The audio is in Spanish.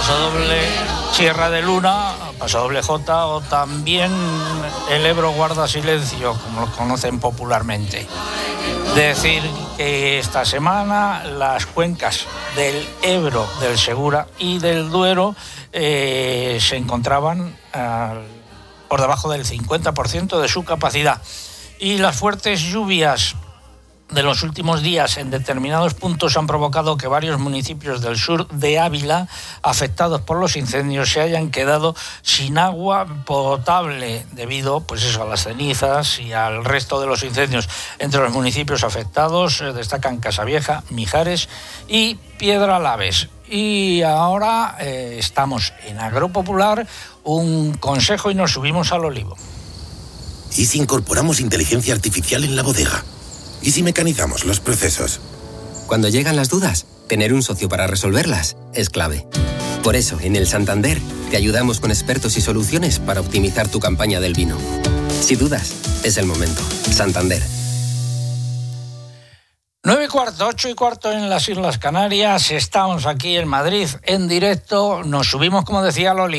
Pasodoble Sierra de Luna, Pasodoble J, o también el Ebro guarda silencio, como lo conocen popularmente. Decir que esta semana las cuencas del Ebro, del Segura y del Duero se encontraban por debajo del 50% de su capacidad. Y las fuertes lluvias de los últimos días en determinados puntos han provocado que varios municipios del sur de Ávila, afectados por los incendios, se hayan quedado sin agua potable debido, pues eso, a las cenizas y al resto de los incendios. Entre los municipios afectados destacan Casavieja, Mijares y Piedralaves. Y ahora estamos en Agropopular, un consejo, y nos subimos al olivo. ¿Y si incorporamos inteligencia artificial en la bodega? ¿Y si mecanizamos los procesos? Cuando llegan las dudas, tener un socio para resolverlas es clave. Por eso, en el Santander, te ayudamos con expertos y soluciones para optimizar tu campaña del vino. Si dudas, es el momento. Santander. 9:15, 8:15 en las Islas Canarias. Estamos aquí en Madrid en directo. Nos subimos, como decía Loli.